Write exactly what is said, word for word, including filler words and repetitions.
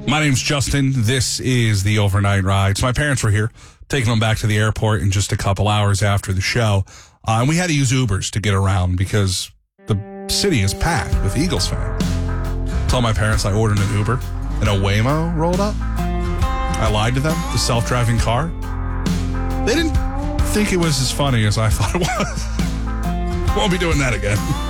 My name's Justin. This is the Overnight Ride. So my parents were here, taking them back to the airport in just a couple hours after the show. Uh, and we had to use Ubers to get around because the city is packed with Eagles fans. Told my parents I ordered an Uber and a Waymo rolled up. I lied to them, the self-driving car. They didn't think it was as funny as I thought it was. Won't be doing that again.